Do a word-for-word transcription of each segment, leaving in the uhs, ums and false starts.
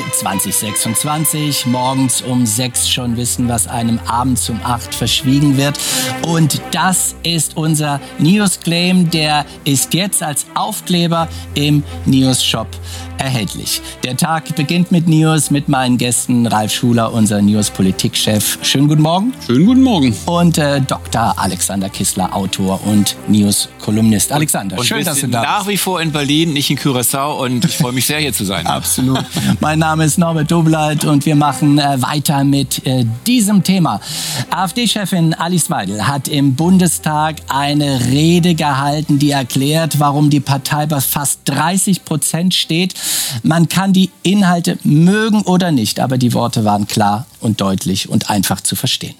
zwanzig sechsundzwanzig. Morgens um sechs schon wissen, was einem abends um acht verschwiegen wird. Und das ist unser News-Claim. Der ist jetzt als Aufkleber im News-Shop erhältlich. Der Tag beginnt mit News, mit meinen Gästen Ralf Schuler, unser News-Politikchef. Schönen guten Morgen. Schönen guten Morgen. Und äh, Doktor Alexander Kissler, Autor und News-Kolumnist. Alexander, und schön, dass du da bist. Nach wie vor in Berlin, nicht in Curaçao, und ich freue mich sehr, hier zu sein. Absolut. Mein Name ist Norbert Dobleit und wir machen äh, weiter mit äh, diesem Thema. AfD-Chefin Alice Weidel hat im Bundestag eine Rede gehalten, die erklärt, warum die Partei bei fast dreißig Prozent steht. Man kann die Inhalte mögen oder nicht, aber die Worte waren klar und deutlich und einfach zu verstehen.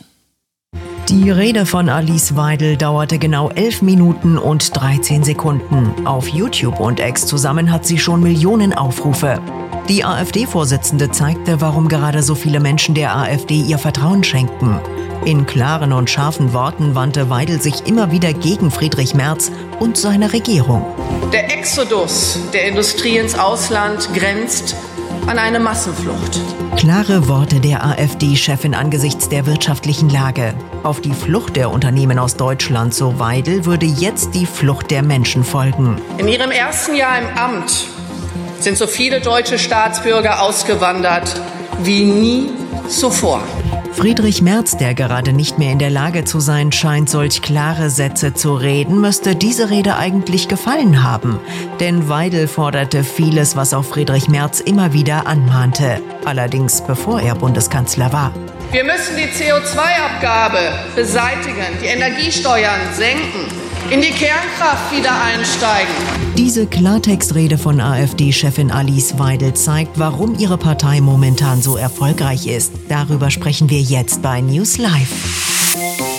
Die Rede von Alice Weidel dauerte genau elf Minuten und dreizehn Sekunden. Auf YouTube und X zusammen hat sie schon Millionen Aufrufe. Die AfD-Vorsitzende zeigte, warum gerade so viele Menschen der AfD ihr Vertrauen schenken. In klaren und scharfen Worten wandte Weidel sich immer wieder gegen Friedrich Merz und seine Regierung. Der Exodus der Industrie ins Ausland grenzt an eine Massenflucht. Klare Worte der AfD-Chefin angesichts der wirtschaftlichen Lage. Auf die Flucht der Unternehmen aus Deutschland, so Weidel, würde jetzt die Flucht der Menschen folgen. In ihrem ersten Jahr im Amt sind so viele deutsche Staatsbürger ausgewandert wie nie zuvor. Friedrich Merz, der gerade nicht mehr in der Lage zu sein scheint, solch klare Sätze zu reden, müsste diese Rede eigentlich gefallen haben. Denn Weidel forderte vieles, was auch Friedrich Merz immer wieder anmahnte. Allerdings bevor er Bundeskanzler war. Wir müssen die C O zwei Abgabe beseitigen, die Energiesteuern senken, in die Kernkraft wieder einsteigen. Diese Klartextrede von AfD-Chefin Alice Weidel zeigt, warum ihre Partei momentan so erfolgreich ist. Darüber sprechen wir jetzt bei News Live.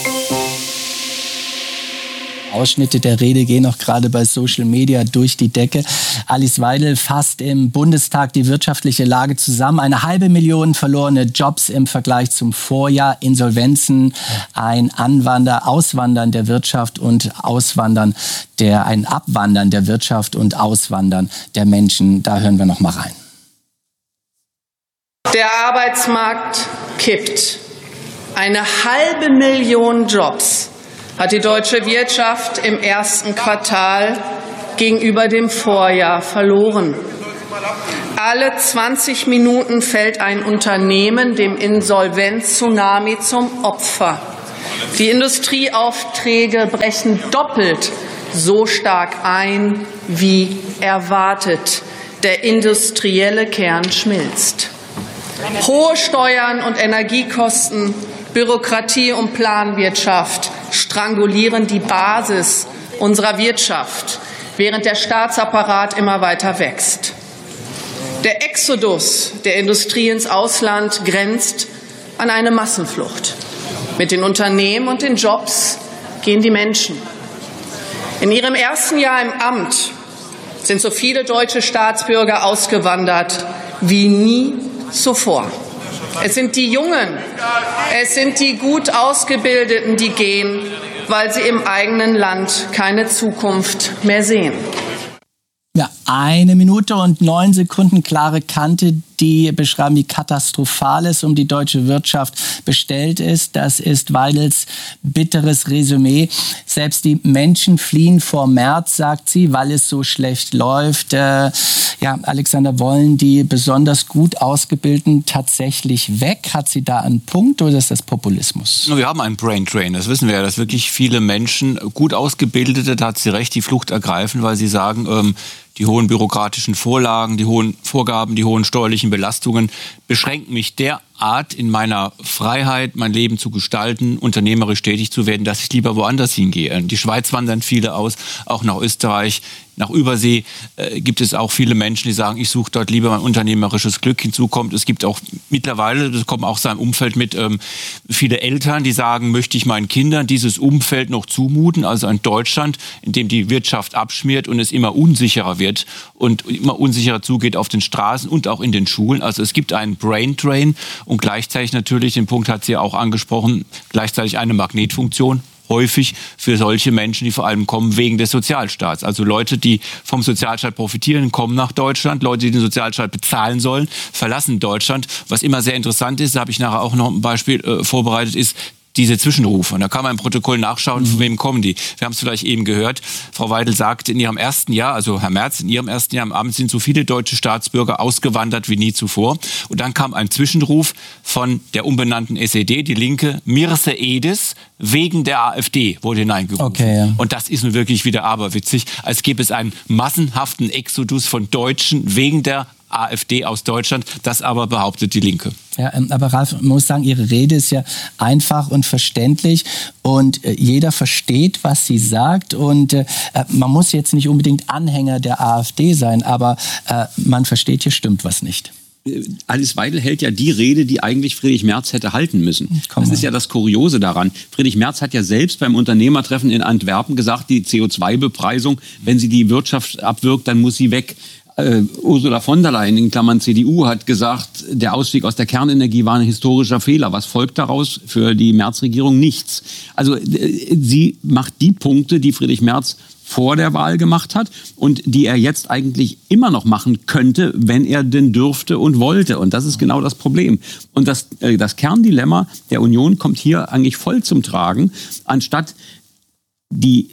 Ausschnitte der Rede gehen auch gerade bei Social Media durch die Decke. Alice Weidel fasst im Bundestag die wirtschaftliche Lage zusammen. Eine halbe Million verlorene Jobs im Vergleich zum Vorjahr, Insolvenzen, ein Anwander, Auswandern der Wirtschaft und Auswandern der, ein Abwandern der Wirtschaft und Auswandern der Menschen. Da hören wir noch mal rein. Der Arbeitsmarkt kippt. Eine halbe Million Jobs hat die deutsche Wirtschaft im ersten Quartal gegenüber dem Vorjahr verloren. Alle zwanzig Minuten fällt ein Unternehmen dem Insolvenz-Tsunami zum Opfer. Die Industrieaufträge brechen doppelt so stark ein wie erwartet. Der industrielle Kern schmilzt. Hohe Steuern und Energiekosten, Bürokratie und Planwirtschaft strangulieren die Basis unserer Wirtschaft, während der Staatsapparat immer weiter wächst. Der Exodus der Industrie ins Ausland grenzt an eine Massenflucht. Mit den Unternehmen und den Jobs gehen die Menschen. In ihrem ersten Jahr im Amt sind so viele deutsche Staatsbürger ausgewandert wie nie zuvor. Es sind die Jungen, es sind die gut Ausgebildeten, die gehen, weil sie im eigenen Land keine Zukunft mehr sehen. Ja, eine Minute und neun Sekunden klare Kante, die beschreiben, wie katastrophal es um die deutsche Wirtschaft bestellt ist. Das ist Weidels bitteres Resümee. Selbst die Menschen fliehen vor Merz, sagt sie, weil es so schlecht läuft. Äh, ja, Alexander, wollen die besonders gut Ausgebildeten tatsächlich weg? Hat sie da einen Punkt oder ist das Populismus? Wir haben einen Brain Drain, das wissen wir ja, dass wirklich viele Menschen, gut Ausgebildete, da hat sie recht, die Flucht ergreifen, weil sie sagen, ähm, die hohen bürokratischen Vorlagen, die hohen Vorgaben, die hohen steuerlichen Belastungen beschränken mich derart in meiner Freiheit, mein Leben zu gestalten, unternehmerisch tätig zu werden, dass ich lieber woanders hingehe. In die Schweiz wandern viele aus, auch nach Österreich, nach Übersee äh, gibt es auch viele Menschen, die sagen, ich suche dort lieber mein unternehmerisches Glück. Hinzu kommt, es gibt auch mittlerweile, das kommt auch seinem Umfeld mit, ähm, viele Eltern, die sagen, möchte ich meinen Kindern dieses Umfeld noch zumuten, also ein Deutschland, in dem die Wirtschaft abschmiert und es immer unsicherer wird und immer unsicherer zugeht auf den Straßen und auch in den Schulen. Also es gibt einen Brain Drain und gleichzeitig natürlich, den Punkt hat sie ja auch angesprochen, gleichzeitig eine Magnetfunktion. häufig für solche Menschen, die vor allem kommen wegen des Sozialstaats. Also Leute, die vom Sozialstaat profitieren, kommen nach Deutschland. Leute, die den Sozialstaat bezahlen sollen, verlassen Deutschland. Was immer sehr interessant ist, da habe ich nachher auch noch ein Beispiel äh, vorbereitet, ist diese Zwischenrufe. Und da kann man im Protokoll nachschauen, von wem kommen die. Wir haben es vielleicht eben gehört. Frau Weidel sagt, in ihrem ersten Jahr, also Herr Merz, in ihrem ersten Jahr am Amt sind so viele deutsche Staatsbürger ausgewandert wie nie zuvor. Und dann kam ein Zwischenruf von der umbenannten S E D, die Linke, Mirce Edis, wegen der AfD wurde hineingerufen. Okay, ja. Und das ist nun wirklich wieder aberwitzig, als gäbe es einen massenhaften Exodus von Deutschen wegen der AfD aus Deutschland. Das aber behauptet die Linke. Ja, aber Ralf, man muss sagen, Ihre Rede ist ja einfach und verständlich und äh, jeder versteht, was sie sagt und äh, man muss jetzt nicht unbedingt Anhänger der AfD sein, aber äh, man versteht, hier stimmt was nicht. Alice Weidel hält ja die Rede, die eigentlich Friedrich Merz hätte halten müssen. Komm das mal. ist ja das Kuriose daran. Friedrich Merz hat ja selbst beim Unternehmertreffen in Antwerpen gesagt, die C O zwei Bepreisung, wenn sie die Wirtschaft abwirkt, dann muss sie weg. Uh, Ursula von der Leyen, in Klammern C D U, hat gesagt, der Ausstieg aus der Kernenergie war ein historischer Fehler. Was folgt daraus? Für die Merz-Regierung nichts. Also äh, sie macht die Punkte, die Friedrich Merz vor der Wahl gemacht hat und die er jetzt eigentlich immer noch machen könnte, wenn er denn dürfte und wollte. Und das ist genau das Problem. Und das, äh, das Kerndilemma der Union kommt hier eigentlich voll zum Tragen, anstatt die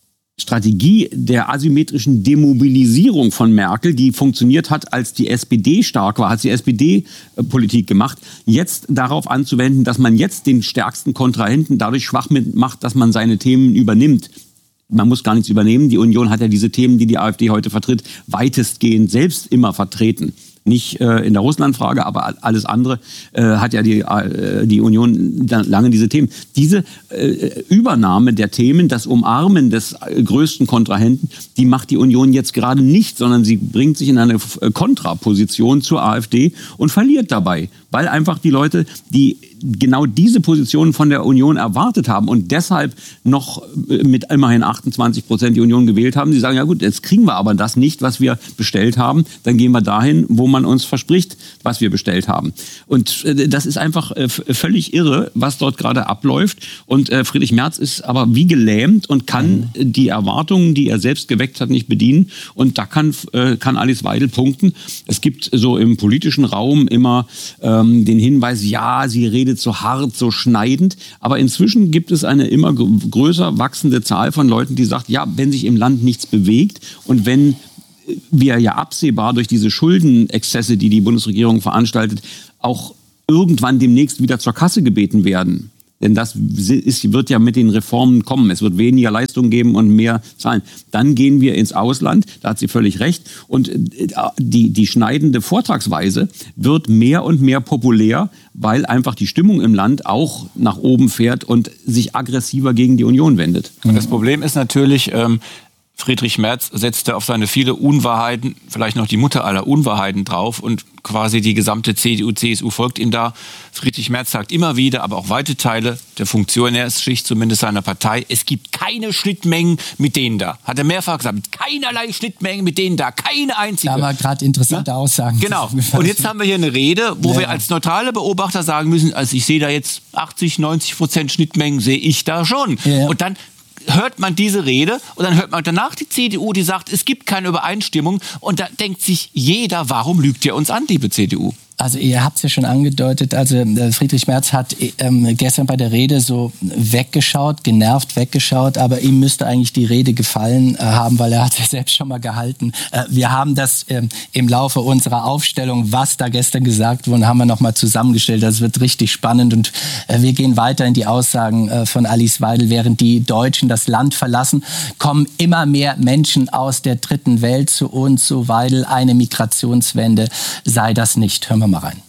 Strategie der asymmetrischen Demobilisierung von Merkel, die funktioniert hat, als die S P D stark war, hat die S P D Politik gemacht, jetzt darauf anzuwenden, dass man jetzt den stärksten Kontrahenten dadurch schwach macht, dass man seine Themen übernimmt. Man muss gar nichts übernehmen. Die Union hat ja diese Themen, die die AfD heute vertritt, weitestgehend selbst immer vertreten. Nicht äh, in der Russlandfrage, aber alles andere äh, hat ja die, äh, die Union lange diese Themen. Diese äh, Übernahme der Themen, das Umarmen des äh, größten Kontrahenten, die macht die Union jetzt gerade nicht, sondern sie bringt sich in eine äh, Kontraposition zur AfD und verliert dabei, weil einfach die Leute, die genau diese Positionen von der Union erwartet haben und deshalb noch mit immerhin achtundzwanzig Prozent die Union gewählt haben, die sagen, ja gut, jetzt kriegen wir aber das nicht, was wir bestellt haben, dann gehen wir dahin, wo man uns verspricht, was wir bestellt haben. Und äh, das ist einfach äh, völlig irre, was dort gerade abläuft. Und äh, Friedrich Merz ist aber wie gelähmt und kann mhm. die Erwartungen, die er selbst geweckt hat, nicht bedienen. Und da kann, äh, kann Alice Weidel punkten. Es gibt so im politischen Raum immer ähm, den Hinweis, ja, sie redet so hart, so schneidend. Aber inzwischen gibt es eine immer größer wachsende Zahl von Leuten, die sagt, ja, wenn sich im Land nichts bewegt und wenn wir ja absehbar durch diese Schuldenexzesse, die die Bundesregierung veranstaltet, auch irgendwann demnächst wieder zur Kasse gebeten werden. Denn das ist, wird ja mit den Reformen kommen. Es wird weniger Leistungen geben und mehr Zahlen. Dann gehen wir ins Ausland, da hat sie völlig recht. Und die, die schneidende Vortragsweise wird mehr und mehr populär, weil einfach die Stimmung im Land auch nach oben fährt und sich aggressiver gegen die Union wendet. Das Problem ist natürlich, ähm, Friedrich Merz setzte auf seine viele Unwahrheiten, vielleicht noch die Mutter aller Unwahrheiten drauf und quasi die gesamte C D U, C S U folgt ihm da. Friedrich Merz sagt immer wieder, aber auch weite Teile der Funktionärsschicht, zumindest seiner Partei, es gibt keine Schnittmengen mit denen da. Hat er mehrfach gesagt, keinerlei Schnittmengen mit denen da, keine einzige. Da war gerade interessante ja? Aussagen. Genau. Und jetzt haben wir hier eine Rede, wo ja. wir als neutrale Beobachter sagen müssen, also ich sehe da jetzt achtzig, neunzig Prozent Schnittmengen, sehe ich da schon. Ja. Und dann hört man diese Rede und dann hört man danach die C D U, die sagt, es gibt keine Übereinstimmung und da denkt sich jeder, warum lügt ihr uns an, liebe C D U? Also ihr habt es ja schon angedeutet, also Friedrich Merz hat ähm, gestern bei der Rede so weggeschaut, genervt weggeschaut, aber ihm müsste eigentlich die Rede gefallen äh, haben, weil er hat ja selbst schon mal gehalten. Äh, wir haben das ähm, im Laufe unserer Aufstellung, was da gestern gesagt wurde, haben wir nochmal zusammengestellt. Das wird richtig spannend und äh, wir gehen weiter in die Aussagen äh, von Alice Weidel. Während die Deutschen das Land verlassen, kommen immer mehr Menschen aus der dritten Welt zu uns, so Weidel, eine Migrationswende sei das nicht. Hören wir mal rein.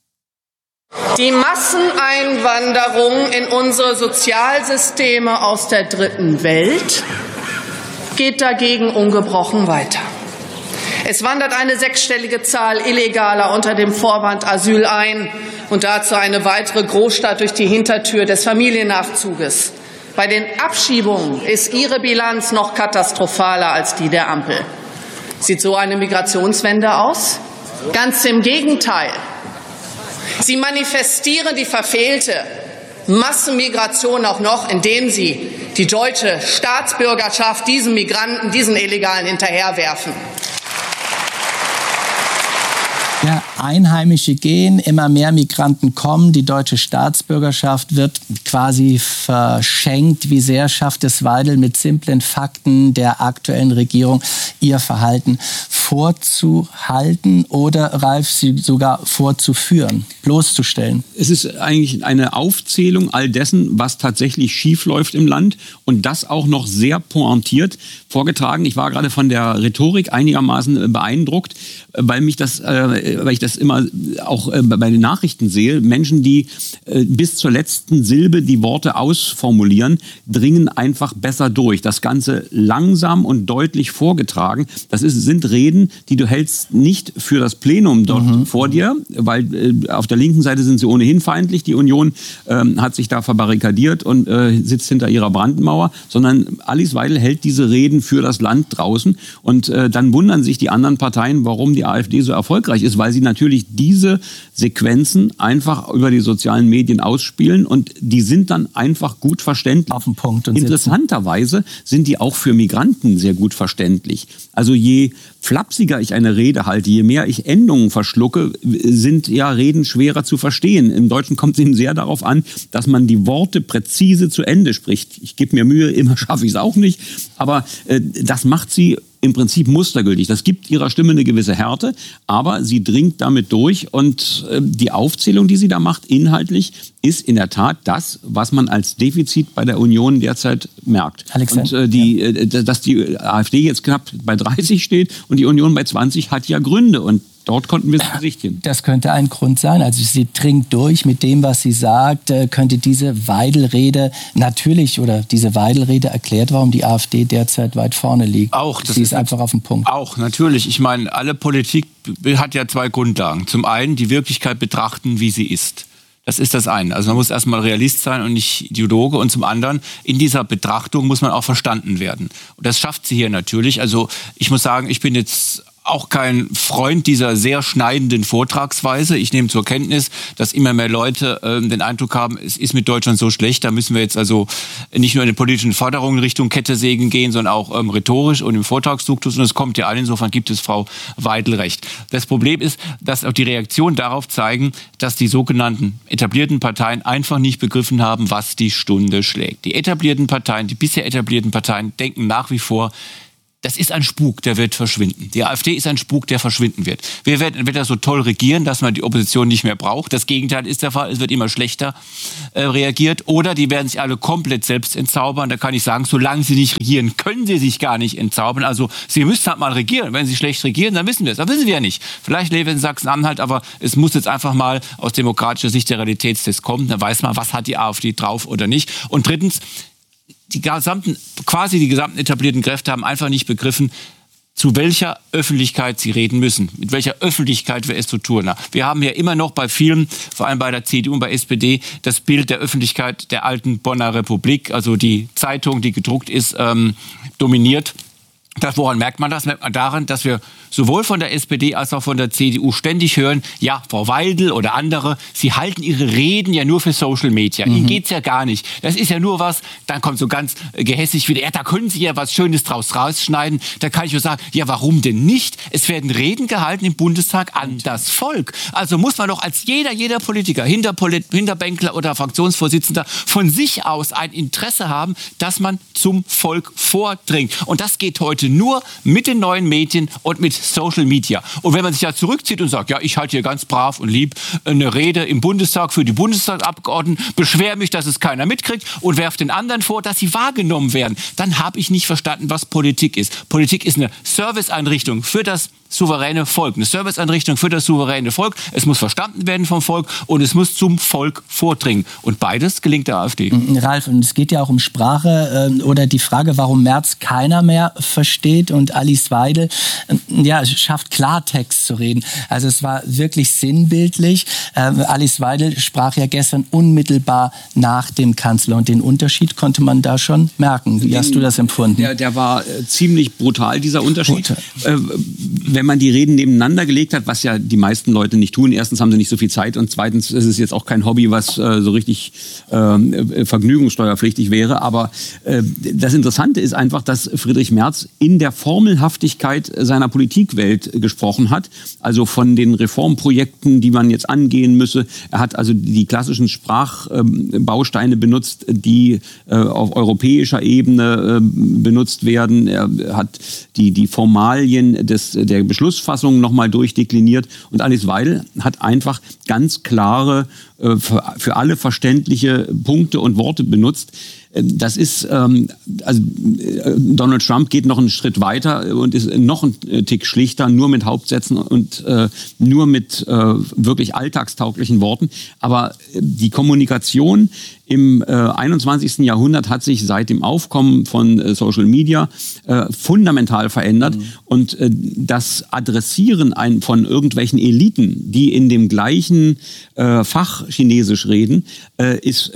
Die Masseneinwanderung in unsere Sozialsysteme aus der dritten Welt geht dagegen ungebrochen weiter. Es wandert eine sechsstellige Zahl Illegaler unter dem Vorwand Asyl ein und dazu eine weitere Großstadt durch die Hintertür des Familiennachzuges. Bei den Abschiebungen ist Ihre Bilanz noch katastrophaler als die der Ampel. Sieht so eine Migrationswende aus? Ganz im Gegenteil. Sie manifestieren die verfehlte Massenmigration auch noch, indem Sie die deutsche Staatsbürgerschaft diesen Migranten, diesen Illegalen hinterherwerfen. Ja, Einheimische gehen, immer mehr Migranten kommen, die deutsche Staatsbürgerschaft wird quasi verschenkt. Wie sehr schafft es Weidel mit simplen Fakten der aktuellen Regierung, ihr Verhalten vorzuhalten oder, Ralf, sie sogar vorzuführen, bloßzustellen? Es ist eigentlich eine Aufzählung all dessen, was tatsächlich schiefläuft im Land und das auch noch sehr pointiert vorgetragen. Ich war gerade von der Rhetorik einigermaßen beeindruckt, weil mich das, äh, weil ich das immer auch äh, bei den Nachrichten sehe. Menschen, die äh, bis zur letzten Silbe die Worte ausformulieren, dringen einfach besser durch. Das Ganze langsam und deutlich vorgetragen. Das ist, sind Reden, die du hältst nicht für das Plenum dort mhm. vor dir, weil äh, auf der linken Seite sind sie ohnehin feindlich. Die Union ähm, hat sich da verbarrikadiert und äh, sitzt hinter ihrer Brandmauer, sondern Alice Weidel hält diese Reden für das Land draußen und äh, dann wundern sich die anderen Parteien, warum die AfD so erfolgreich ist, weil sie natürlich diese Sequenzen einfach über die sozialen Medien ausspielen und die sind dann einfach gut verständlich. Auf den Punkt und Interessanterweise sind die auch für Migranten sehr gut verständlich. Also je flapsiger ich eine Rede halte, je mehr ich Endungen verschlucke, sind ja Reden schwerer zu verstehen. Im Deutschen kommt es eben sehr darauf an, dass man die Worte präzise zu Ende spricht. Ich gebe mir Mühe, immer schaffe ich es auch nicht, aber äh, das macht sie im Prinzip mustergültig. Das gibt ihrer Stimme eine gewisse Härte, aber sie dringt damit durch und äh, die Aufzählung, die sie da macht, inhaltlich, ist in der Tat das, was man als Defizit bei der Union derzeit merkt. Alexander, und äh, die, ja. äh, dass die AfD jetzt knapp bei dreißig steht und die Union bei zwanzig, hat ja Gründe und dort konnten wir es besichtigen. Das könnte ein Grund sein. Also sie dringt durch mit dem, was sie sagt. Könnte diese Weidel-Rede natürlich oder diese Weidel-Rede erklärt, warum die AfD derzeit weit vorne liegt. Auch. Das sie ist, ist einfach auf dem Punkt. Auch, natürlich. Ich meine, alle Politik hat ja zwei Grundlagen. Zum einen die Wirklichkeit betrachten, wie sie ist. Das ist das eine. Also man muss erstmal Realist sein und nicht Ideologe. Und zum anderen, in dieser Betrachtung muss man auch verstanden werden. Und das schafft sie hier natürlich. Also ich muss sagen, ich bin jetzt auch kein Freund dieser sehr schneidenden Vortragsweise. Ich nehme zur Kenntnis, dass immer mehr Leute äh, den Eindruck haben, es ist mit Deutschland so schlecht, da müssen wir jetzt also nicht nur in den politischen Forderungen Richtung Kette sägen gehen, sondern auch ähm, rhetorisch und im Vortragsduktus. Und es kommt ja an, insofern gibt es Frau Weidel recht. Das Problem ist, dass auch die Reaktionen darauf zeigen, dass die sogenannten etablierten Parteien einfach nicht begriffen haben, was die Stunde schlägt. Die etablierten Parteien, die bisher etablierten Parteien denken nach wie vor, das ist ein Spuk, der wird verschwinden. Die AfD ist ein Spuk, der verschwinden wird. Wir werden entweder so toll regieren, dass man die Opposition nicht mehr braucht. Das Gegenteil ist der Fall. Es wird immer schlechter äh, reagiert. Oder die werden sich alle komplett selbst entzaubern. Da kann ich sagen, solange sie nicht regieren, können sie sich gar nicht entzaubern. Also sie müssen halt mal regieren. Wenn sie schlecht regieren, dann wissen wir es. Das wissen wir ja nicht. Vielleicht leben wir in Sachsen-Anhalt, aber es muss jetzt einfach mal aus demokratischer Sicht der Realitätstest kommen. Dann weiß man, was hat die AfD drauf oder nicht. Und drittens, die gesamten, quasi die gesamten etablierten Kräfte haben einfach nicht begriffen, zu welcher Öffentlichkeit sie reden müssen, mit welcher Öffentlichkeit wir es zu tun haben. Wir haben ja immer noch bei vielen, vor allem bei der C D U und bei S P D, das Bild der Öffentlichkeit der alten Bonner Republik, also die Zeitung, die gedruckt ist, ähm, dominiert. Das, woran merkt man das? Merkt man daran, dass wir sowohl von der S P D als auch von der C D U ständig hören, ja, Frau Weidel oder andere, sie halten ihre Reden ja nur für Social Media. Mhm. Ihnen geht's ja gar nicht. Das ist ja nur was, dann kommt so ganz gehässig wieder, ja, da können Sie ja was Schönes draus rausschneiden. Da kann ich nur sagen, ja, warum denn nicht? Es werden Reden gehalten im Bundestag an das Volk. Also muss man doch als jeder, jeder Politiker, Hinterpolit- Hinterbänkler oder Fraktionsvorsitzender von sich aus ein Interesse haben, dass man zum Volk vordringt. Und das geht heute nur mit den neuen Medien und mit Social Media. Und wenn man sich ja zurückzieht und sagt, ja, ich halte hier ganz brav und lieb eine Rede im Bundestag für die Bundestagsabgeordneten, beschwere mich, dass es keiner mitkriegt und werfe den anderen vor, dass sie wahrgenommen werden, dann habe ich nicht verstanden, was Politik ist. Politik ist eine Serviceeinrichtung für das souveräne Volk. Eine Serviceeinrichtung für das souveräne Volk. Es muss verstanden werden vom Volk und es muss zum Volk vordringen. Und beides gelingt der AfD. Ralf, und es geht ja auch um Sprache äh, oder die Frage, warum Merz keiner mehr versteht und Alice Weidel äh, ja, schafft Klartext zu reden. Also es war wirklich sinnbildlich. Äh, Alice Weidel sprach ja gestern unmittelbar nach dem Kanzler und den Unterschied konnte man da schon merken. Wie hast du das empfunden? Der, der war äh, ziemlich brutal, dieser Unterschied. Brutal. Äh, wenn man die Reden nebeneinander gelegt hat, was ja die meisten Leute nicht tun. Erstens haben sie nicht so viel Zeit und zweitens ist es jetzt auch kein Hobby, was äh, so richtig äh, vergnügungssteuerpflichtig wäre. Aber äh, das Interessante ist einfach, dass Friedrich Merz in der Formelhaftigkeit seiner Politikwelt gesprochen hat. Also von den Reformprojekten, die man jetzt angehen müsse. Er hat also die klassischen Sprachbausteine benutzt, die äh, auf europäischer Ebene äh, benutzt werden. Er hat die, die Formalien des, der Beschlussfassung nochmal durchdekliniert. Und Alice Weidel hat einfach ganz klare, äh, für, für alle verständliche Punkte und Worte benutzt. Das ist, ähm, also Donald Trump geht noch einen Schritt weiter und ist noch ein Tick schlichter, nur mit Hauptsätzen und äh, nur mit äh, wirklich alltagstauglichen Worten. Aber die Kommunikation im äh, einundzwanzigsten Jahrhundert hat sich seit dem Aufkommen von äh, Social Media äh, fundamental verändert. Mhm. Und äh, das Adressieren ein, von irgendwelchen Eliten, die in dem gleichen äh, Fach Chinesisch reden, äh, ist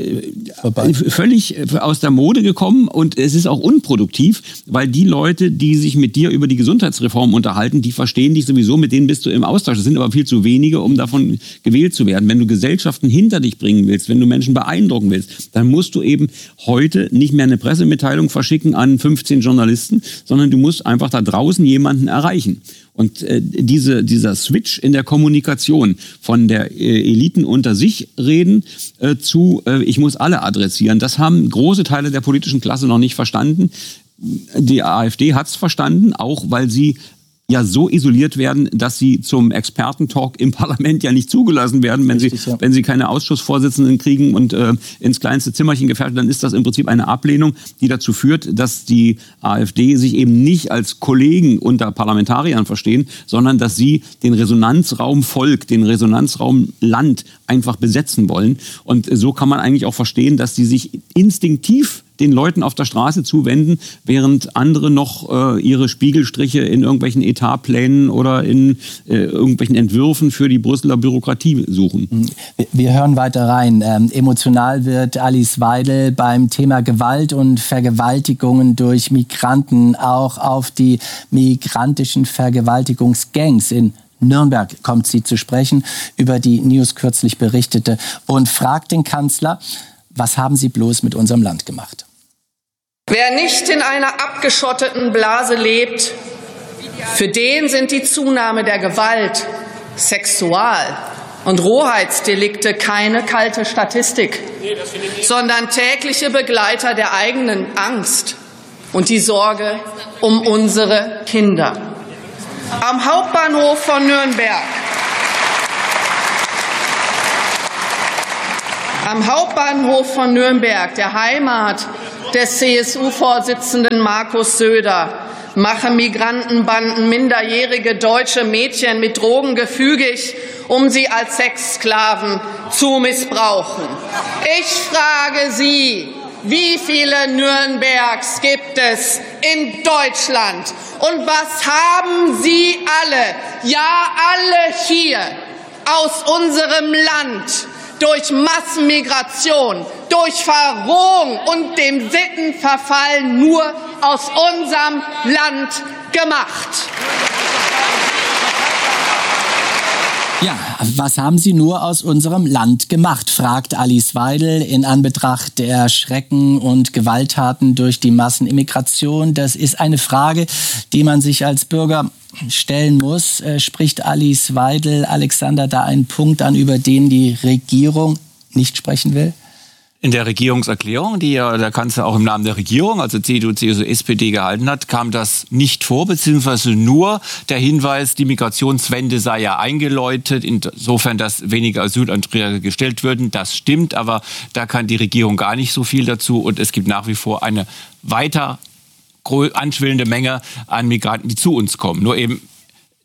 äh, völlig aus der Mode gekommen und es ist auch unproduktiv, weil die Leute, die sich mit dir über die Gesundheitsreform unterhalten, die verstehen dich sowieso, mit denen bist du im Austausch. Das sind aber viel zu wenige, um davon gewählt zu werden. Wenn du Gesellschaften hinter dich bringen willst, wenn du Menschen beeindrucken willst, dann musst du eben heute nicht mehr eine Pressemitteilung verschicken an fünfzehn Journalisten, sondern du musst einfach da draußen jemanden erreichen. Und äh, diese, dieser Switch in der Kommunikation von der äh, Eliten unter sich reden äh, zu, äh, ich muss alle adressieren, das haben große Teile der politischen Klasse noch nicht verstanden. Die AfD hat es verstanden, auch weil sie ja so isoliert werden, dass sie zum Expertentalk im Parlament ja nicht zugelassen werden. Wenn Richtig, sie, ja. wenn sie keine Ausschussvorsitzenden kriegen und äh, ins kleinste Zimmerchen gefährdet, dann ist das im Prinzip eine Ablehnung, die dazu führt, dass die AfD sich eben nicht als Kollegen unter Parlamentariern verstehen, sondern dass sie den Resonanzraum Volk, den Resonanzraum Land einfach besetzen wollen. Und so kann man eigentlich auch verstehen, dass sie sich instinktiv den Leuten auf der Straße zuwenden, während andere noch äh, ihre Spiegelstriche in irgendwelchen Etatplänen oder in äh, irgendwelchen Entwürfen für die Brüsseler Bürokratie suchen. Wir hören weiter rein. Ähm, emotional wird Alice Weidel beim Thema Gewalt und Vergewaltigungen durch Migranten auch auf die migrantischen Vergewaltigungsgangs in Nürnberg kommt sie zu sprechen, über die News kürzlich berichtete und fragt den Kanzler, was haben Sie bloß mit unserem Land gemacht? Wer nicht in einer abgeschotteten Blase lebt, für den sind die Zunahme der Gewalt, Sexual- und Rohheitsdelikte keine kalte Statistik, sondern tägliche Begleiter der eigenen Angst und die Sorge um unsere Kinder. Am Hauptbahnhof von Nürnberg Am Hauptbahnhof von Nürnberg, der Heimat des C S U-Vorsitzenden Markus Söder, machen Migrantenbanden minderjährige deutsche Mädchen mit Drogen gefügig, um sie als Sexsklaven zu missbrauchen. Ich frage Sie, wie viele Nürnbergs gibt es in Deutschland? Und was haben Sie alle, ja alle hier aus unserem Land durch Massenmigration, durch Verrohung und dem Sittenverfall nur aus unserem Land gemacht? Ja, was haben Sie nur aus unserem Land gemacht, fragt Alice Weidel in Anbetracht der Schrecken und Gewalttaten durch die Massenimmigration. Das ist eine Frage, die man sich als Bürger stellen muss. Äh, spricht Alice Weidel, Alexander, da einen Punkt an, über den die Regierung nicht sprechen will? In der Regierungserklärung, die ja der Kanzler auch im Namen der Regierung, also C D U, C S U, S P D gehalten hat, kam das nicht vor, beziehungsweise nur der Hinweis, die Migrationswende sei ja eingeläutet, insofern, dass weniger Asylanträge gestellt würden. Das stimmt, aber da kann die Regierung gar nicht so viel dazu und es gibt nach wie vor eine weiter anschwellende Menge an Migranten, die zu uns kommen. Nur eben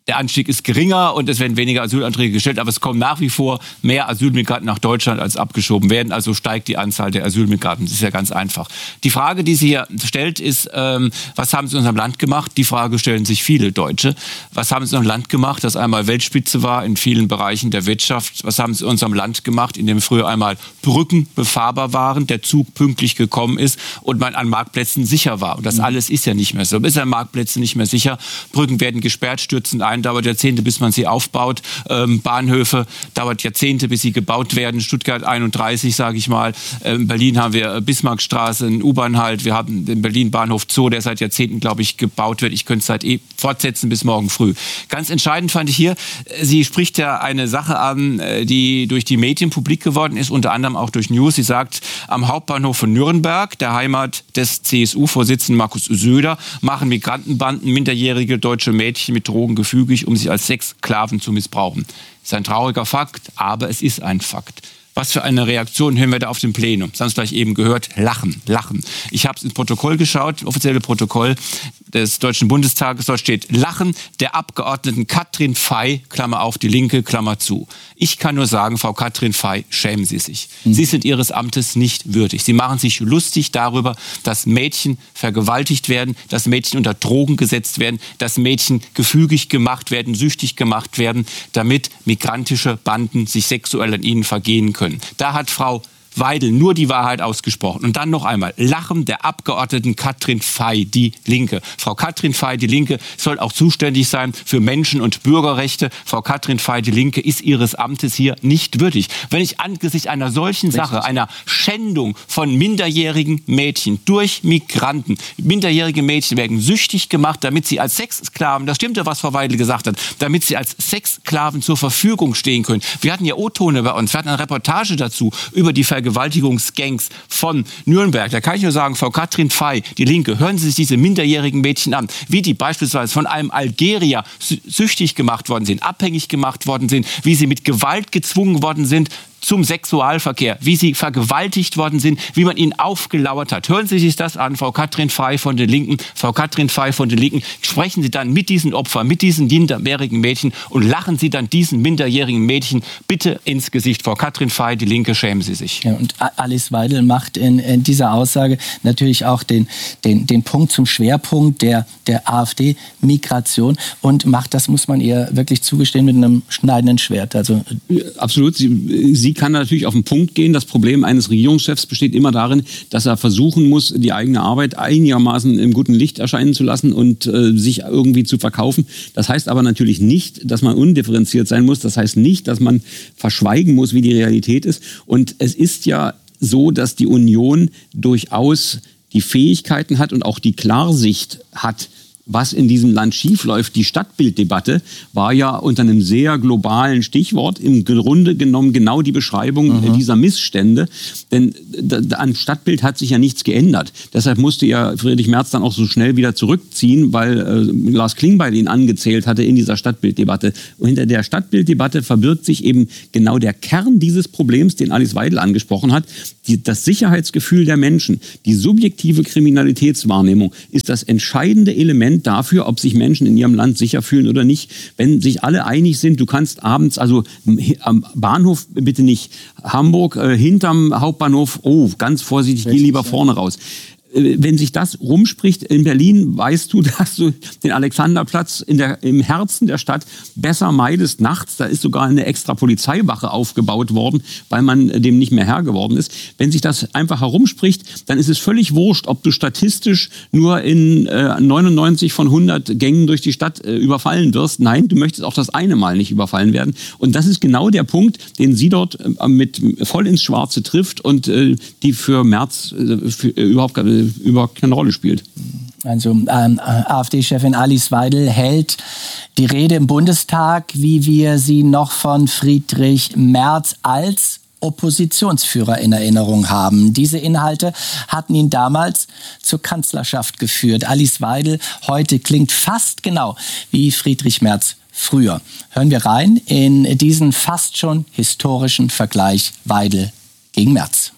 der Anstieg ist geringer und es werden weniger Asylanträge gestellt, aber es kommen nach wie vor mehr Asylmigranten nach Deutschland, als abgeschoben werden. Also steigt die Anzahl der Asylmigranten. Das ist ja ganz einfach. Die Frage, die sie hier stellt, ist, ähm, was haben sie in unserem Land gemacht? Die Frage stellen sich viele Deutsche. Was haben sie in unserem Land gemacht, das einmal Weltspitze war in vielen Bereichen der Wirtschaft? Was haben sie in unserem Land gemacht, in dem früher einmal Brücken befahrbar waren, der Zug pünktlich gekommen ist und man an Marktplätzen sicher war? Und das alles ist ja nicht mehr so. Ist an Marktplätzen nicht mehr sicher. Brücken werden gesperrt, stürzen ein, dauert Jahrzehnte, bis man sie aufbaut. Ähm, Bahnhöfe dauert Jahrzehnte, bis sie gebaut werden. Stuttgart einunddreißig, sage ich mal. In Berlin haben wir Bismarckstraße, einen U-Bahn-Halt. Wir haben den Berlin Bahnhof Zoo, der seit Jahrzehnten, glaube ich, gebaut wird. Ich könnte es seit eh fortsetzen bis morgen früh. Ganz entscheidend fand ich hier, sie spricht ja eine Sache an, die durch die Medien publik geworden ist, unter anderem auch durch News. Sie sagt, am Hauptbahnhof von Nürnberg, der Heimat des C S U-Vorsitzenden Markus Söder, machen Migrantenbanden minderjährige deutsche Mädchen mit Drogen gefügig, um sie als Sexsklaven zu missbrauchen. Das ist ein trauriger Fakt, aber es ist ein Fakt. Was für eine Reaktion hören wir da auf dem Plenum? Das haben Sie gleich eben gehört. Lachen, lachen. Ich habe ins Protokoll geschaut, offizielle Protokoll des Deutschen Bundestages. Dort steht Lachen der Abgeordneten Katrin Fey, Klammer auf, die Linke, Klammer zu. Ich kann nur sagen, Frau Katrin Fey, schämen Sie sich. Mhm. Sie sind Ihres Amtes nicht würdig. Sie machen sich lustig darüber, dass Mädchen vergewaltigt werden, dass Mädchen unter Drogen gesetzt werden, dass Mädchen gefügig gemacht werden, süchtig gemacht werden, damit migrantische Banden sich sexuell an ihnen vergehen können. Da hat Frau Weidel nur die Wahrheit ausgesprochen. Und dann noch einmal, Lachen der Abgeordneten Katrin Fey, die Linke. Frau Katrin Fey, die Linke, soll auch zuständig sein für Menschen- und Bürgerrechte. Frau Katrin Fey, die Linke, ist ihres Amtes hier nicht würdig. Wenn ich angesichts einer solchen Sache, einer Schändung von minderjährigen Mädchen durch Migranten, minderjährige Mädchen werden süchtig gemacht, damit sie als Sexsklaven, das stimmt ja, was Frau Weidel gesagt hat, damit sie als Sexsklaven zur Verfügung stehen können. Wir hatten ja O-Tone bei uns, wir hatten eine Reportage dazu über die Vergewaltigung Vergewaltigungsgangs von Nürnberg. Da kann ich nur sagen, Frau Katrin Fey, die Linke, hören Sie sich diese minderjährigen Mädchen an, wie die beispielsweise von einem Algerier süchtig gemacht worden sind, abhängig gemacht worden sind, wie sie mit Gewalt gezwungen worden sind zum Sexualverkehr, wie sie vergewaltigt worden sind, wie man ihnen aufgelauert hat. Hören Sie sich das an, Frau Katrin Fey von den Linken. Frau Katrin Fey von den Linken, sprechen Sie dann mit diesen Opfern, mit diesen minderjährigen Mädchen und lachen Sie dann diesen minderjährigen Mädchen bitte ins Gesicht. Frau Katrin Fey, die Linke, schämen Sie sich. Ja, und Alice Weidel macht in, in dieser Aussage natürlich auch den, den, den Punkt zum Schwerpunkt der, der AfD-Migration und macht, das muss man ihr wirklich zugestehen, mit einem schneidenden Schwert. Also absolut. Sie, sie kann natürlich auf den Punkt gehen. Das Problem eines Regierungschefs besteht immer darin, dass er versuchen muss, die eigene Arbeit einigermaßen im guten Licht erscheinen zu lassen und äh, sich irgendwie zu verkaufen. Das heißt aber natürlich nicht, dass man undifferenziert sein muss. Das heißt nicht, dass man verschweigen muss, wie die Realität ist. Und es ist ja so, dass die Union durchaus die Fähigkeiten hat und auch die Klarsicht hat, was in diesem Land schiefläuft. Die Stadtbilddebatte war ja unter einem sehr globalen Stichwort im Grunde genommen genau die Beschreibung mhm. dieser Missstände. Denn am Stadtbild hat sich ja nichts geändert. Deshalb musste ja Friedrich Merz dann auch so schnell wieder zurückziehen, weil äh, Lars Klingbeil ihn angezählt hatte in dieser Stadtbilddebatte. Und hinter der Stadtbilddebatte verbirgt sich eben genau der Kern dieses Problems, den Alice Weidel angesprochen hat. Die, das Sicherheitsgefühl der Menschen, die subjektive Kriminalitätswahrnehmung ist das entscheidende Element dafür, ob sich Menschen in ihrem Land sicher fühlen oder nicht. Wenn sich alle einig sind, du kannst abends, also am Bahnhof bitte nicht Hamburg, äh, hinterm Hauptbahnhof, oh, ganz vorsichtig, geh lieber vorne raus. Wenn sich das rumspricht in Berlin, weißt du, dass du den Alexanderplatz in der, im Herzen der Stadt besser meidest nachts. Da ist sogar eine extra Polizeiwache aufgebaut worden, weil man dem nicht mehr Herr geworden ist. Wenn sich das einfach herumspricht, dann ist es völlig wurscht, ob du statistisch nur in äh, neunundneunzig von hundert Gängen durch die Stadt äh, überfallen wirst. Nein, du möchtest auch das eine Mal nicht überfallen werden. Und das ist genau der Punkt, den sie dort äh, mit voll ins Schwarze trifft und äh, die für Merz äh, für, äh, überhaupt äh, überhaupt keine Rolle spielt. Also ähm, AfD-Chefin Alice Weidel hält die Rede im Bundestag, wie wir sie noch von Friedrich Merz als Oppositionsführer in Erinnerung haben. Diese Inhalte hatten ihn damals zur Kanzlerschaft geführt. Alice Weidel heute klingt fast genau wie Friedrich Merz früher. Hören wir rein in diesen fast schon historischen Vergleich Weidel gegen Merz.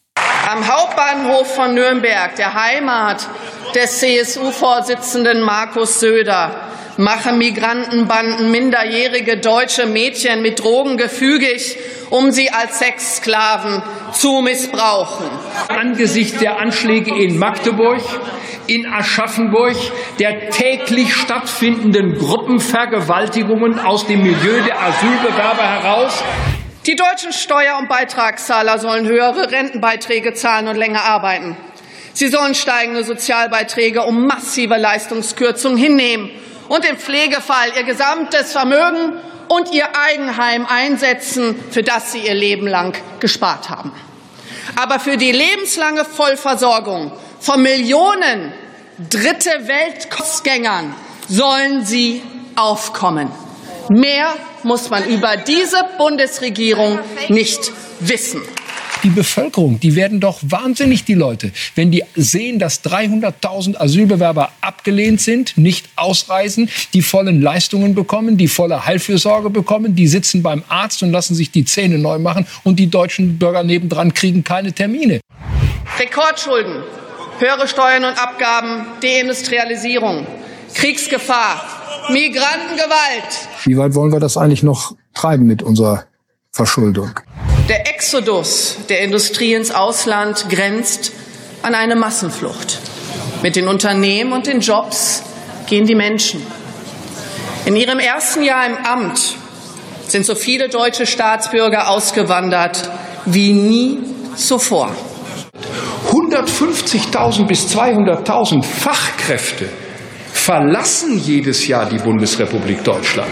Am Hauptbahnhof von Nürnberg, der Heimat des C S U-Vorsitzenden Markus Söder, machen Migrantenbanden minderjährige deutsche Mädchen mit Drogen gefügig, um sie als Sexsklaven zu missbrauchen. Angesichts der Anschläge in Magdeburg, in Aschaffenburg, der täglich stattfindenden Gruppenvergewaltigungen aus dem Milieu der Asylbewerber heraus. Die deutschen Steuer- und Beitragszahler sollen höhere Rentenbeiträge zahlen und länger arbeiten. Sie sollen steigende Sozialbeiträge um massive Leistungskürzungen hinnehmen und im Pflegefall ihr gesamtes Vermögen und ihr Eigenheim einsetzen, für das sie ihr Leben lang gespart haben. Aber für die lebenslange Vollversorgung von Millionen Dritte Welt-Kostgängern sollen sie aufkommen. Mehr muss man über diese Bundesregierung nicht wissen. Die Bevölkerung, die werden doch wahnsinnig, die Leute, wenn die sehen, dass dreihunderttausend Asylbewerber abgelehnt sind, nicht ausreisen, die vollen Leistungen bekommen, die volle Heilfürsorge bekommen, die sitzen beim Arzt und lassen sich die Zähne neu machen und die deutschen Bürger nebendran kriegen keine Termine. Rekordschulden, höhere Steuern und Abgaben, Deindustrialisierung, Kriegsgefahr, Migrantengewalt. Wie weit wollen wir das eigentlich noch treiben mit unserer Verschuldung? Der Exodus der Industrie ins Ausland grenzt an eine Massenflucht. Mit den Unternehmen und den Jobs gehen die Menschen. In ihrem ersten Jahr im Amt sind so viele deutsche Staatsbürger ausgewandert wie nie zuvor. hundertfünfzigtausend bis zweihunderttausend Fachkräfte verlassen jedes Jahr die Bundesrepublik Deutschland.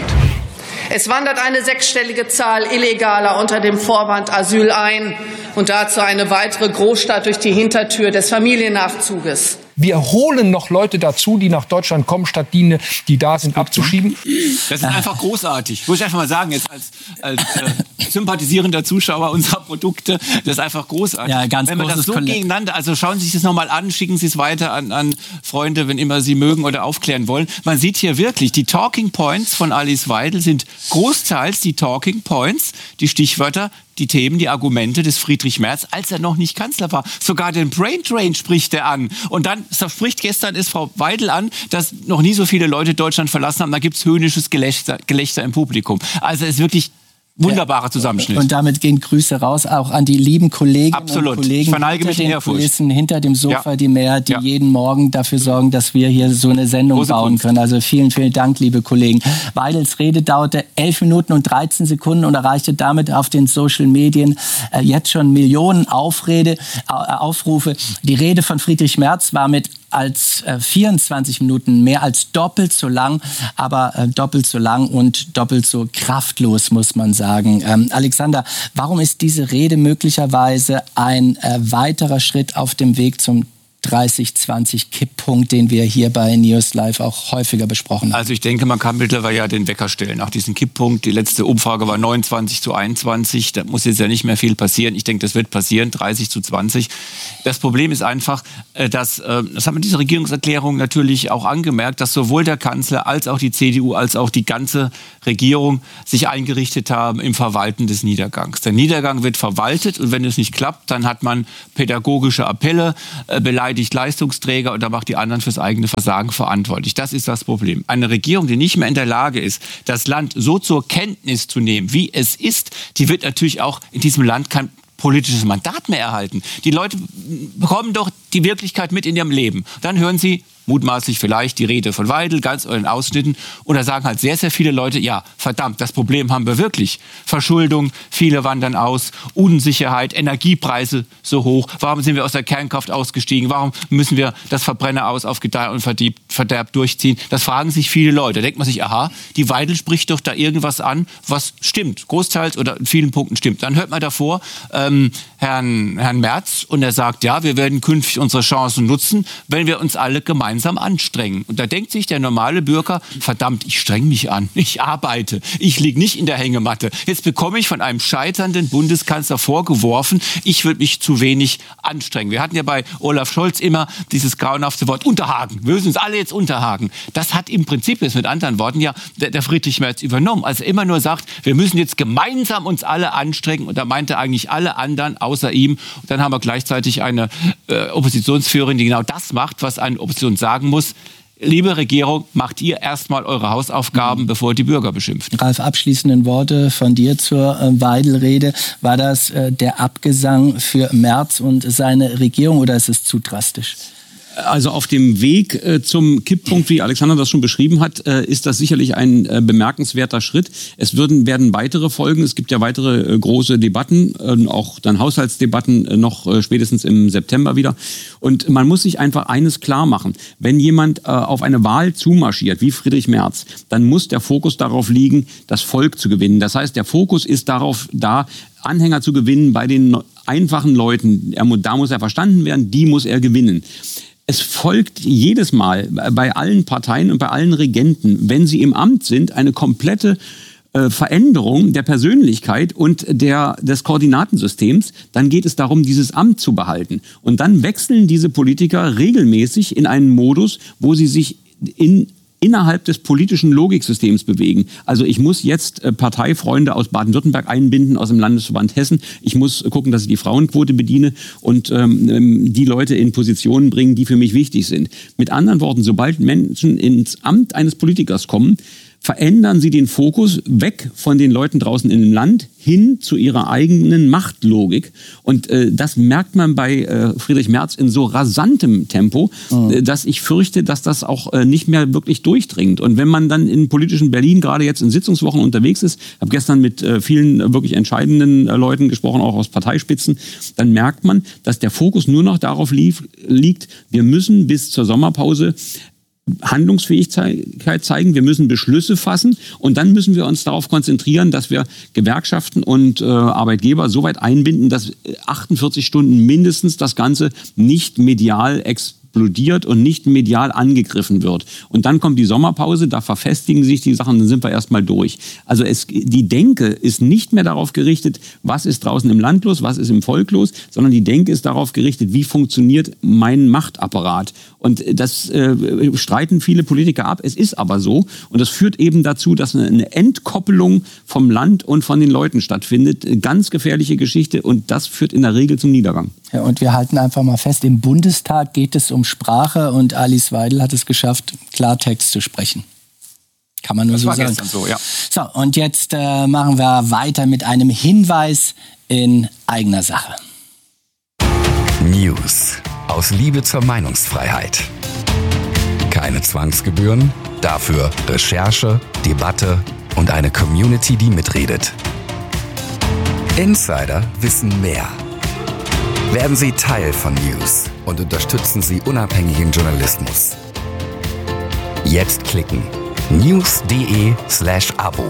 Es wandert eine sechsstellige Zahl Illegaler unter dem Vorwand Asyl ein und dazu eine weitere Großstadt durch die Hintertür des Familiennachzuges. Wir holen noch Leute dazu, die nach Deutschland kommen, statt die, die da sind, abzuschieben. Das ist einfach großartig. Muss ich einfach mal sagen, jetzt als, als äh, sympathisierender Zuschauer unserer Produkte, das ist einfach großartig. Ja, ganz wenn wir das so Kolleg- gegeneinander, also schauen Sie sich das nochmal an, schicken Sie es weiter an, an Freunde, wenn immer Sie mögen oder aufklären wollen. Man sieht hier wirklich, die Talking Points von Alice Weidel sind großteils die Talking Points, die Stichwörter, die Themen, die Argumente des Friedrich Merz, als er noch nicht Kanzler war. Sogar den Brain Drain spricht er an. Und dann spricht gestern ist Frau Weidel an, dass noch nie so viele Leute Deutschland verlassen haben. Da gibt's höhnisches Gelächter, Gelächter im Publikum. Also es ist wirklich wunderbarer Zusammenschnitt. Und damit gehen Grüße raus auch an die lieben Kolleginnen Absolut. und Kollegen Ich verneige hinter mich in den Ehrfurcht. Kulissen, hinter dem Sofa, Ja. die mehr, die Ja. jeden Morgen dafür sorgen, dass wir hier so eine Sendung Große bauen Kunst. können. Also vielen, vielen Dank, liebe Kollegen. Weidels Rede dauerte elf Minuten und dreizehn Sekunden und erreichte damit auf den Social Medien äh, jetzt schon Millionen Aufrede, äh, Aufrufe. Die Rede von Friedrich Merz war mit als äh, vierundzwanzig Minuten mehr als doppelt so lang, aber äh, doppelt so lang und doppelt so kraftlos, muss man sagen. Ähm, Alexander, warum ist diese Rede möglicherweise ein äh, weiterer Schritt auf dem Weg zum dreißig zwanzig Kipppunkt, den wir hier bei News Live auch häufiger besprochen haben? Also ich denke, man kann mittlerweile ja den Wecker stellen. Nach diesem Kipppunkt, die letzte Umfrage war neunundzwanzig zu einundzwanzig. Da muss jetzt ja nicht mehr viel passieren. Ich denke, das wird passieren, dreißig zu zwanzig. Das Problem ist einfach, dass, das hat man in dieser Regierungserklärung natürlich auch angemerkt, dass sowohl der Kanzler als auch die C D U als auch die ganze Regierung sich eingerichtet haben im Verwalten des Niedergangs. Der Niedergang wird verwaltet und wenn es nicht klappt, dann hat man pädagogische Appelle, beleidigt Leistungsträger und da macht die anderen fürs eigene Versagen verantwortlich. Das ist das Problem. Eine Regierung, die nicht mehr in der Lage ist, das Land so zur Kenntnis zu nehmen, wie es ist, die wird natürlich auch in diesem Land kein politisches Mandat mehr erhalten. Die Leute bekommen doch die Wirklichkeit mit in ihrem Leben. Dann hören sie mutmaßlich vielleicht die Rede von Weidel, ganz in Ausschnitten. Und da sagen halt sehr, sehr viele Leute, ja, verdammt, das Problem haben wir wirklich. Verschuldung, viele wandern aus, Unsicherheit, Energiepreise so hoch. Warum sind wir aus der Kernkraft ausgestiegen? Warum müssen wir das Verbrenner aus auf Gedeih und Verderb durchziehen? Das fragen sich viele Leute. Da denkt man sich, aha, die Weidel spricht doch da irgendwas an, was stimmt. Großteils oder in vielen Punkten stimmt. Dann hört man davor ähm, Herrn, Herrn Merz und er sagt, ja, wir werden künftig unsere Chancen nutzen, wenn wir uns alle gemeinsam anstrengen. Und da denkt sich der normale Bürger, verdammt, ich streng mich an, ich arbeite, ich liege nicht in der Hängematte. Jetzt bekomme ich von einem scheiternden Bundeskanzler vorgeworfen, ich würde mich zu wenig anstrengen. Wir hatten ja bei Olaf Scholz immer dieses grauenhafte Wort Unterhaken. Wir müssen uns alle jetzt unterhaken. Das hat im Prinzip jetzt mit anderen Worten ja der, der Friedrich Merz übernommen. Also immer nur sagt, wir müssen jetzt gemeinsam uns alle anstrengen und da meinte eigentlich alle anderen außer ihm. Und dann haben wir gleichzeitig eine äh, Oppositionsführerin, die genau das macht, was eine Opposition sagen muss. liebe Regierung, macht ihr erstmal eure Hausaufgaben, mhm. bevor die Bürger beschimpft. Ralf, abschließenden Worte von dir zur äh, Weidel-Rede. War das äh, der Abgesang für Merz und seine Regierung oder ist es zu drastisch? Also auf dem Weg äh, zum Kipppunkt, wie Alexander das schon beschrieben hat, äh, ist das sicherlich ein äh, bemerkenswerter Schritt. Es würden, werden weitere folgen. Es gibt ja weitere äh, große Debatten, äh, auch dann Haushaltsdebatten äh, noch äh, spätestens im September wieder. Und man muss sich einfach eines klar machen. Wenn jemand äh, auf eine Wahl zumarschiert, wie Friedrich Merz, dann muss der Fokus darauf liegen, das Volk zu gewinnen. Das heißt, der Fokus ist darauf da, Anhänger zu gewinnen bei den einfachen Leuten. Er, da muss er verstanden werden, die muss er gewinnen. Es folgt jedes Mal bei allen Parteien und bei allen Regenten, wenn sie im Amt sind, eine komplette äh, Veränderung der Persönlichkeit und der, des Koordinatensystems. Dann geht es darum, dieses Amt zu behalten. Und dann wechseln diese Politiker regelmäßig in einen Modus, wo sie sich in innerhalb des politischen Logiksystems bewegen. Also ich muss jetzt äh, Parteifreunde aus Baden-Württemberg einbinden, aus dem Landesverband Hessen. Ich muss gucken, dass ich die Frauenquote bediene und ähm, die Leute in Positionen bringen, die für mich wichtig sind. Mit anderen Worten, sobald Menschen ins Amt eines Politikers kommen, verändern sie den Fokus weg von den Leuten draußen in dem Land hin zu ihrer eigenen Machtlogik. Und äh, das merkt man bei äh, Friedrich Merz in so rasantem Tempo, mhm. äh, dass ich fürchte, dass das auch äh, nicht mehr wirklich durchdringt. Und wenn man dann in politischen Berlin gerade jetzt in Sitzungswochen unterwegs ist, habe gestern mit äh, vielen äh, wirklich entscheidenden äh, Leuten gesprochen, auch aus Parteispitzen, dann merkt man, dass der Fokus nur noch darauf lief, liegt, wir müssen bis zur Sommerpause Handlungsfähigkeit zeigen, wir müssen Beschlüsse fassen und dann müssen wir uns darauf konzentrieren, dass wir Gewerkschaften und äh, Arbeitgeber so weit einbinden, dass achtundvierzig Stunden mindestens das Ganze nicht medial explodiert und nicht medial angegriffen wird. Und dann kommt die Sommerpause, da verfestigen sich die Sachen, dann sind wir erstmal durch. Also es, die Denke ist nicht mehr darauf gerichtet, was ist draußen im Land los, was ist im Volk los, sondern die Denke ist darauf gerichtet, wie funktioniert mein Machtapparat. Und das äh, streiten viele Politiker ab. Es ist aber so. Und das führt eben dazu, dass eine Entkoppelung vom Land und von den Leuten stattfindet. Ganz gefährliche Geschichte. Und das führt in der Regel zum Niedergang. Ja, und wir halten einfach mal fest, im Bundestag geht es um Sprache und Alice Weidel hat es geschafft, Klartext zu sprechen. Kann man nur das so sagen. Das war gestern so, ja. So, und jetzt äh, machen wir weiter mit einem Hinweis in eigener Sache. News aus Liebe zur Meinungsfreiheit. Keine Zwangsgebühren, dafür Recherche, Debatte und eine Community, die mitredet. Insider wissen mehr. Werden Sie Teil von News und unterstützen Sie unabhängigen Journalismus. Jetzt klicken news.de slash Abo.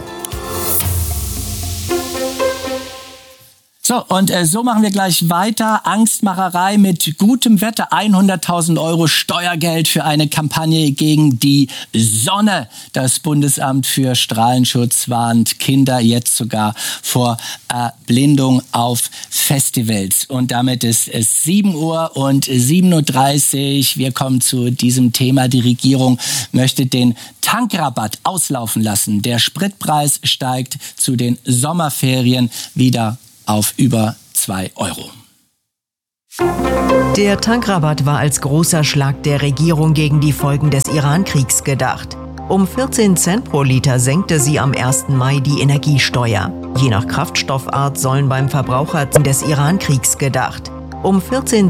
So, und äh, so machen wir gleich weiter. Angstmacherei mit gutem Wetter. hunderttausend Euro Steuergeld für eine Kampagne gegen die Sonne. Das Bundesamt für Strahlenschutz warnt Kinder jetzt sogar vor Erblindung auf Festivals. Und damit ist es sieben Uhr und sieben Uhr dreißig. Wir kommen zu diesem Thema. Die Regierung möchte den Tankrabatt auslaufen lassen. Der Spritpreis steigt zu den Sommerferien wieder auf über zwei Euro. Der Tankrabatt war als großer Schlag der Regierung gegen die Folgen des Iran-Kriegs gedacht. Um vierzehn Cent pro Liter senkte sie am ersten Mai die Energiesteuer. Je nach Kraftstoffart sollen beim Verbraucher des Iran-Kriegs gedacht. Um vierzehn